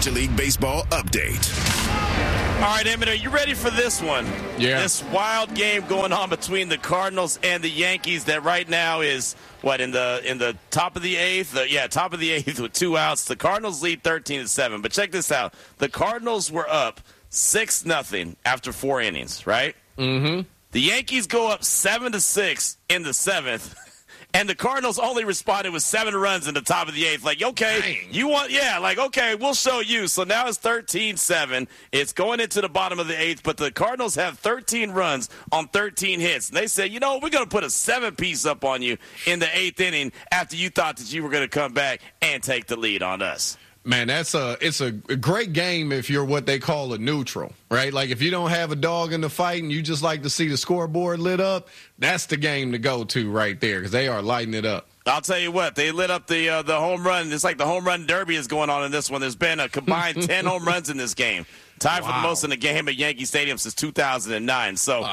Major League Baseball update. All right, Emmett, are you ready for this one? Yeah. This wild game going on between the Cardinals and the Yankees that right now is, in the top of the eighth? Top of the eighth with 2 outs. The Cardinals lead 13-7. But check this out. The Cardinals were up 6-0 after 4 innings, right? Mm-hmm. The Yankees go up 7-6 in the 7th. And the Cardinals only responded with 7 runs in the top of the 8th. Like, okay, Dang. you want, okay, we'll show you. So now it's 13-7. It's going into the bottom of the 8th, but the Cardinals have 13 runs on 13 hits. And they said, we're going to put a 7-piece up on you in the 8th inning after you thought that you were going to come back and take the lead on us. Man, it's a great game if you're what they call a neutral, right? Like if you don't have a dog in the fight and you just like to see the scoreboard lit up, that's the game to go to right there because they are lighting it up. I'll tell you what, they lit up the home run. It's like the home run derby is going on in this one. There's been a combined 10 home runs in this game. Tied for the most in the game at Yankee Stadium since 2009. So,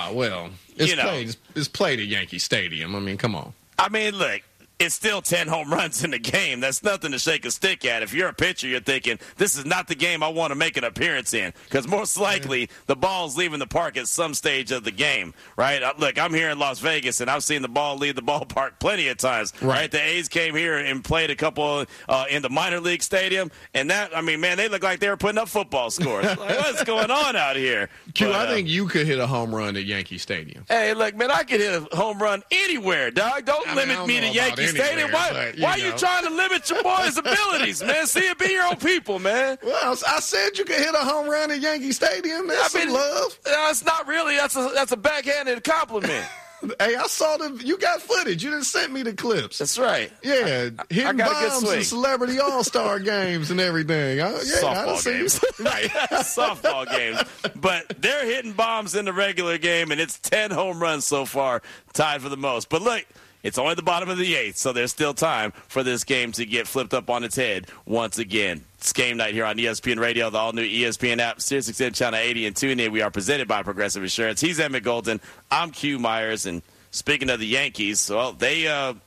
it's played at Yankee Stadium. I mean, come on. I mean, look. It's still 10 home runs in the game. That's nothing to shake a stick at. If you're a pitcher, you're thinking, this is not the game I want to make an appearance in. Because most likely, the ball's leaving the park at some stage of the game, right? Look, I'm here in Las Vegas, and I've seen the ball leave the ballpark plenty of times, right? The A's came here and played a couple in the minor league stadium. And they look like they were putting up football scores. Like, what's going on out here? Q, I think you could hit a home run at Yankee Stadium. Hey, look, man, I could hit a home run anywhere, dog. Don't limit me to Yankee Stadium. Why are you trying to limit your boys' abilities, man? See it, be your own people, man. Well, I said you could hit a home run at Yankee Stadium. That's some love. It's not really. That's a backhanded compliment. Hey, I saw you got footage. You didn't send me the clips. That's right. Yeah, hitting bombs and celebrity all-star games and everything. Softball games. Right. Softball games. But they're hitting bombs in the regular game, and it's 10 home runs so far, tied for the most. But look, it's only the bottom of the 8th, so there's still time for this game to get flipped up on its head once again. It's game night here on ESPN Radio, the all-new ESPN app, SiriusXM Channel 80, and TuneIn. We are presented by Progressive Insurance. He's Emmett Golden. I'm Q Myers. And speaking of the Yankees, well, they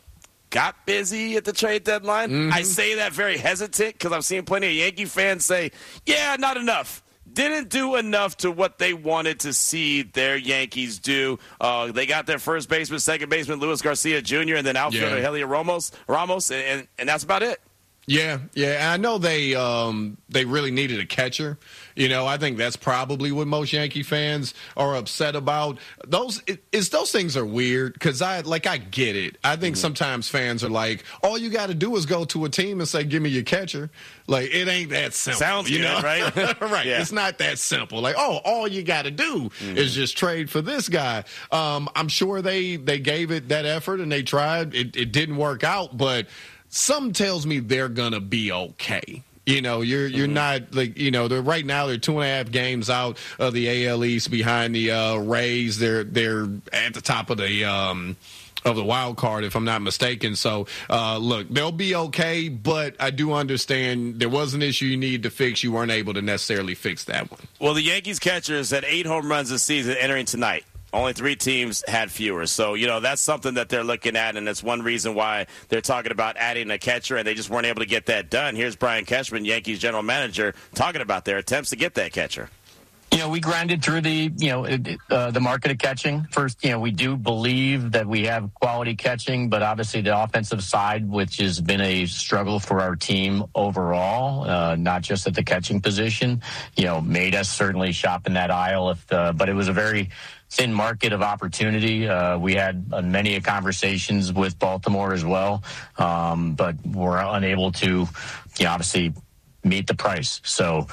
got busy at the trade deadline. Mm-hmm. I say that very hesitant because I've seen plenty of Yankee fans say, yeah, not enough. Didn't do enough to what they wanted to see their Yankees do. They got their first baseman, second baseman, Luis Garcia Jr., and then outfielder Heliot Ramos, and that's about it. Yeah. I know they really needed a catcher. I think that's probably what most Yankee fans are upset about. Those things are weird because I get it. I think sometimes fans are like, all you got to do is go to a team and say, give me your catcher. Like, it ain't that simple. Sounds good, right? Right. Yeah. It's not that simple. Like, all you got to do is just trade for this guy. I'm sure they gave it that effort and they tried. It didn't work out, but something tells me they're going to be okay. You're not like, they're right now they're 2.5 games out of the AL East behind the Rays. They're at the top of the wild card, if I'm not mistaken. So, look, they'll be okay, but I do understand there was an issue you needed to fix. You weren't able to necessarily fix that one. Well, the Yankees catchers had 8 home runs this season entering tonight. Only 3 teams had fewer. So, that's something that they're looking at, and that's one reason why they're talking about adding a catcher, and they just weren't able to get that done. Here's Brian Cashman, Yankees general manager, talking about their attempts to get that catcher. We grinded through the market of catching. First, we do believe that we have quality catching, but obviously the offensive side, which has been a struggle for our team overall, not just at the catching position, made us certainly shop in that aisle. But it was a very thin market of opportunity. We had many conversations with Baltimore as well, but we're unable to, obviously meet the price. So,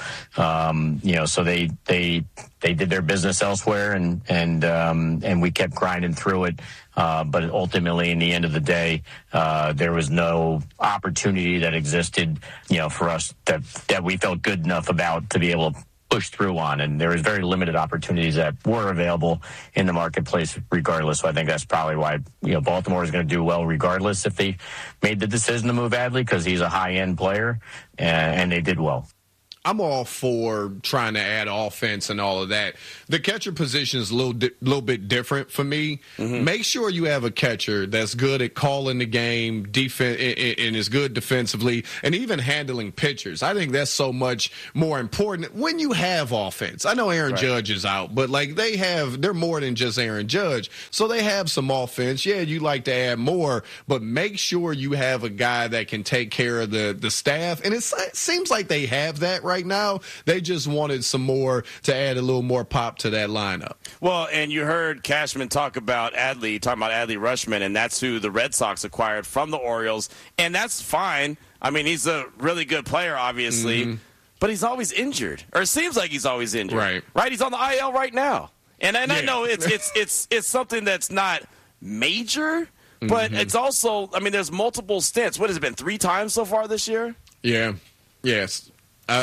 so they did their business elsewhere, and we kept grinding through it. But ultimately, in the end of the day, there was no opportunity that existed, for us that we felt good enough about to be able to push through on, and there was very limited opportunities that were available in the marketplace regardless. So I think that's probably why, Baltimore is going to do well regardless if they made the decision to move Adley, because he's a high-end player, and they did well. I'm all for trying to add offense and all of that. The catcher position is a little bit different for me. Mm-hmm. Make sure you have a catcher that's good at calling the game, defense, and is good defensively, and even handling pitchers. I think that's so much more important when you have offense. I know Aaron Judge is out, but like they're more than just Aaron Judge, so they have some offense. Yeah, you like to add more, but make sure you have a guy that can take care of the staff, and it seems like they have that right now. They just wanted some more to add a little more pop to that lineup. Well, and you heard Cashman talking about Adley Rutschman, and that's who the Red Sox acquired from the Orioles, and that's fine. I mean, he's a really good player, obviously, but he's always injured, or it seems like he's always injured. Right? He's on the IL right now, and I know it's something that's not major, but it's also, I mean, there's multiple stints. What has it been, 3 times so far this year? Yeah. Yes.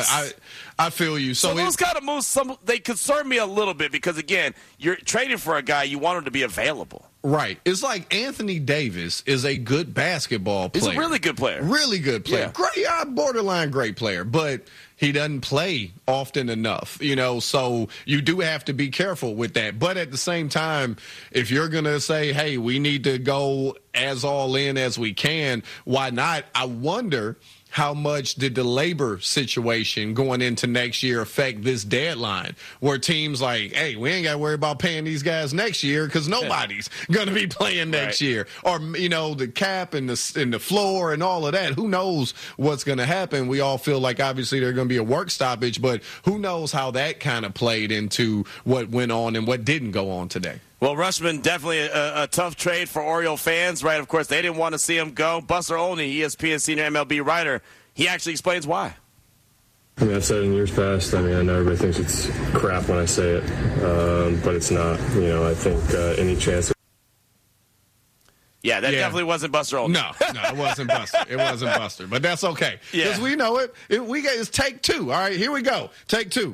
I feel you. So those kind of moves, they concern me a little bit because, again, you're trading for a guy, you want him to be available. Right. It's like Anthony Davis is a good basketball player. He's a really good player. Really good player. Yeah. Great, borderline great player. But he doesn't play often enough, so you do have to be careful with that. But at the same time, if you're going to say, hey, we need to go as all in as we can, why not? I wonder how much did the labor situation going into next year affect this deadline where teams like, hey, we ain't got to worry about paying these guys next year because nobody's going to be playing next year. Or, the cap and the floor and all of that. Who knows what's going to happen? We all feel like obviously there's going to be a work stoppage, but who knows how that kind of played into what went on and what didn't go on today. Well, Rutschman, definitely a tough trade for Oriole fans, right? Of course, they didn't want to see him go. Buster Olney, ESPN senior MLB writer, he actually explains why. I mean, I've said it in years past. I mean, I know everybody thinks it's crap when I say it, but it's not. I think any chance. Yeah, that definitely wasn't Buster Olney. No, it wasn't Buster. It wasn't Buster, but that's okay. Because we know it. It's take 2. All right, here we go. Take 2.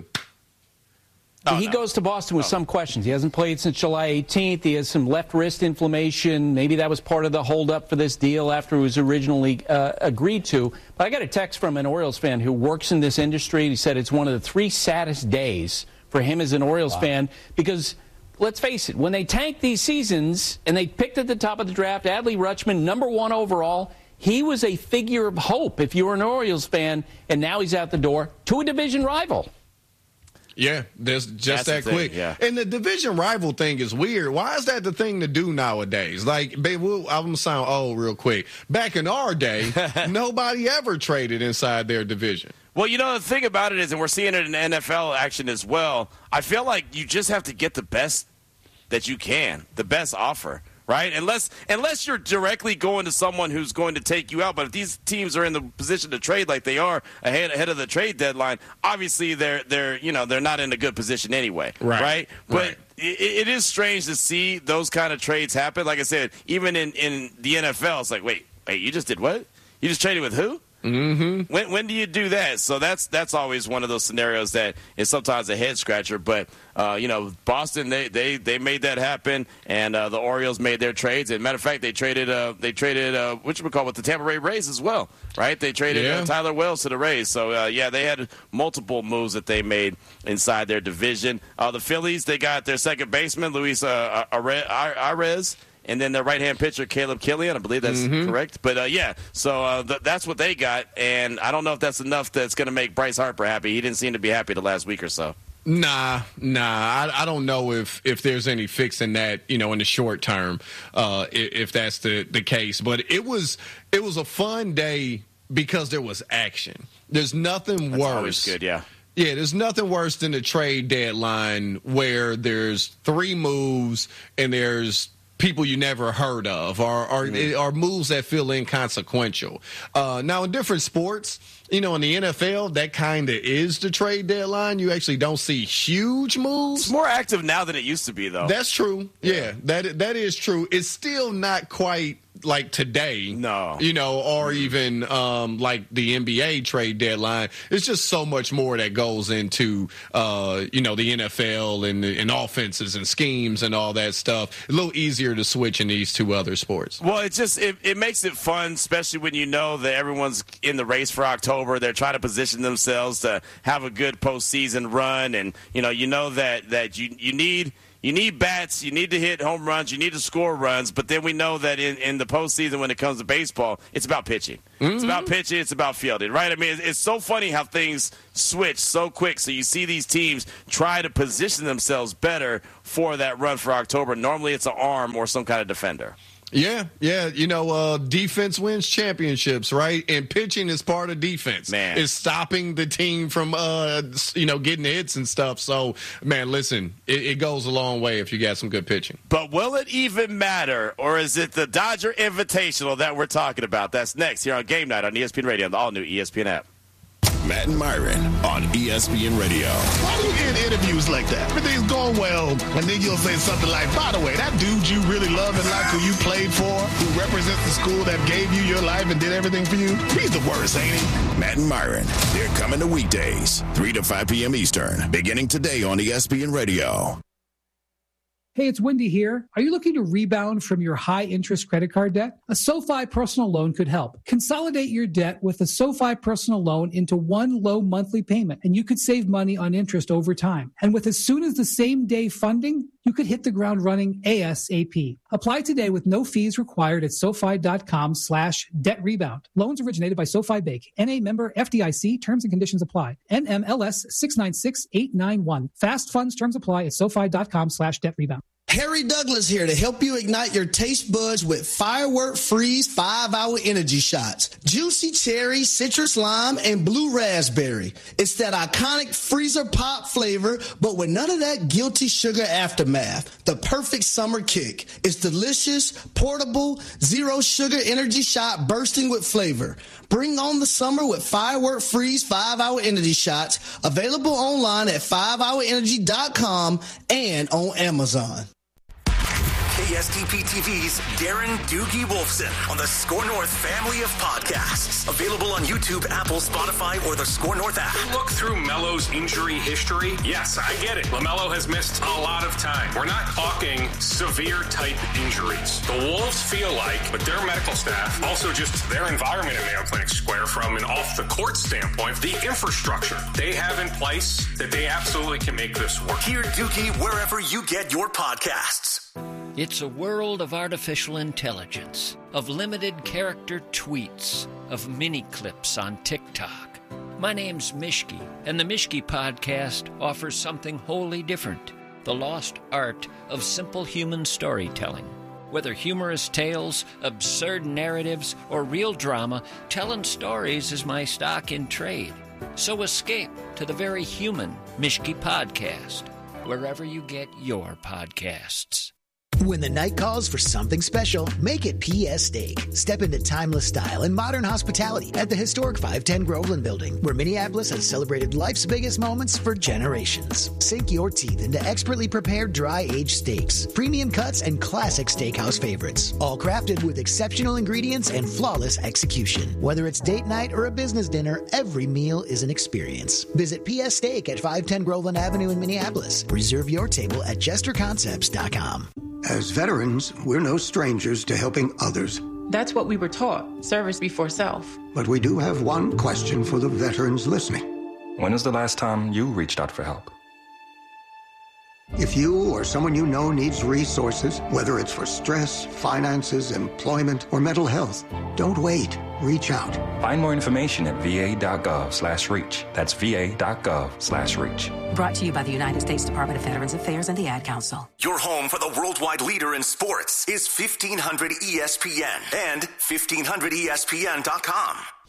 He goes to Boston with some questions. He hasn't played since July 18th. He has some left wrist inflammation. Maybe that was part of the holdup for this deal after it was originally agreed to. But I got a text from an Orioles fan who works in this industry. He said it's one of the 3 saddest days for him as an Orioles fan because, let's face it, when they tanked these seasons and they picked at the top of the draft Adley Rutschman, #1 overall, he was a figure of hope if you were an Orioles fan, and now he's out the door to a division rival. Yeah, that's that quick. Yeah. And the division rival thing is weird. Why is that the thing to do nowadays? Like, I'm going to sound old real quick. Back in our day, nobody ever traded inside their division. Well, the thing about it is, and we're seeing it in NFL action as well, I feel like you just have to get the best that you can, the best offer. Right? Unless you're directly going to someone who's going to take you out. But if these teams are in the position to trade like they are ahead of the trade deadline, obviously they're not in a good position anyway. Right? But it is strange to see those kind of trades happen. Like I said, even in the NFL, it's like, wait, you just did what? You just traded with who? Mm-hmm. When do you do that? So that's always one of those scenarios that is sometimes a head scratcher. But Boston they made that happen, and the Orioles made their trades. And matter of fact, they traded with the Tampa Bay Rays as well, right? They traded Tyler Wells to the Rays. So they had multiple moves that they made inside their division. The Phillies, they got their second baseman Luis Arraez. And then their right-hand pitcher, Caleb Killian. I believe that's correct. But, so that's what they got. And I don't know if that's enough that's going to make Bryce Harper happy. He didn't seem to be happy the last week or so. Nah. I don't know if there's any fix in that, in the short term, if that's the case. But it was a fun day because there was action. There's nothing worse. That's always good, yeah. Yeah, there's nothing worse than the trade deadline where there's 3 moves and there's people you never heard of or moves that feel inconsequential. Now, in different sports, in the NFL, that kind of is the trade deadline. You actually don't see huge moves. It's more active now than it used to be, though. That's true. Yeah, that is true. It's still not quite like today, no, or even like the NBA trade deadline. It's just so much more that goes into the NFL and offenses and schemes and all that stuff. A little easier to switch in these two other sports. Well, it makes it fun, especially when you know that everyone's in the race for October. They're trying to position themselves to have a good postseason run, and you know that you need bats, you need to hit home runs, you need to score runs, but then we know that in the postseason when it comes to baseball, it's about pitching. Mm-hmm. It's about pitching, it's about fielding, right? I mean, it's so funny how things switch so quick. So you see these teams try to position themselves better for that run for October. Normally it's an arm or some kind of defender. Yeah. Defense wins championships, right? And pitching is part of defense. Man. It's stopping the team from, getting hits and stuff. So, man, listen, it goes a long way if you got some good pitching. But will it even matter, or is it the Dodger Invitational that we're talking about? That's next here on Game Night on ESPN Radio on the all-new ESPN app. Matt and Myron on ESPN Radio. Why do you get interviews like that? Everything's going well, and then you'll say something like, by the way, that dude you really love and like, who you played for, who represents the school that gave you your life and did everything for you, he's the worst, ain't he? Matt and Myron, they're coming to weekdays, 3 to 5 p.m. Eastern, beginning today on ESPN Radio. Hey, it's Wendy here. Are you looking to rebound from your high-interest credit card debt? A SoFi personal loan could help. Consolidate your debt with a SoFi personal loan into one low monthly payment, and you could save money on interest over time. And with as soon as the same day funding, you could hit the ground running ASAP. Apply today with no fees required at SoFi.com/debt rebound. Loans originated by SoFi Bank. NA member FDIC. Terms and conditions apply. NMLS 696891. Fast funds terms apply at SoFi.com/debt rebound. Harry Douglas here to help you ignite your taste buds with Firework Freeze 5-Hour Energy Shots. Juicy cherry, citrus lime, and blue raspberry. It's that iconic freezer pop flavor, but with none of that guilty sugar aftermath. The perfect summer kick. It's delicious, portable, zero sugar energy shot bursting with flavor. Bring on the summer with Firework Freeze 5-Hour Energy Shots. Available online at 5hourenergy.com and on Amazon. KSTP TV's Darren Doogie Wolfson on the Score North family of podcasts. Available on YouTube, Apple, Spotify, or the Score North app. Look through Melo's injury history. Yes, I get it. LaMelo has missed a lot of time. We're not talking severe type injuries. The Wolves feel like, but their medical staff, also just their environment in Mayo Clinic Square from an off the court standpoint, the infrastructure they have in place that they absolutely can make this work. Hear Doogie wherever you get your podcasts. It's a world of artificial intelligence, of limited character tweets, of mini clips on TikTok. My name's Mishki, and the Mishki Podcast offers something wholly different, the lost art of simple human storytelling. Whether humorous tales, absurd narratives, or real drama, telling stories is my stock in trade. So escape to the very human Mishki Podcast, wherever you get your podcasts. When the night calls for something special, make it PS Steak. Step into timeless style and modern hospitality at the historic 510 Groveland Building, where Minneapolis has celebrated life's biggest moments for generations. Sink your teeth into expertly prepared dry-aged steaks, premium cuts, and classic steakhouse favorites, all crafted with exceptional ingredients and flawless execution. Whether it's date night or a business dinner, every meal is an experience. Visit PS Steak at 510 Groveland Avenue in Minneapolis. Reserve your table at jesterconcepts.com. As veterans, we're no strangers to helping others. That's what we were taught, service before self. But we do have one question for the veterans listening. When is the last time you reached out for help? If you or someone you know needs resources, whether it's for stress, finances, employment, or mental health, don't wait. Reach out. Find more information at va.gov/reach. That's va.gov/reach. Brought to you by the United States Department of Veterans Affairs and the Ad Council. Your home for the worldwide leader in sports is 1500 ESPN and 1500ESPN.com.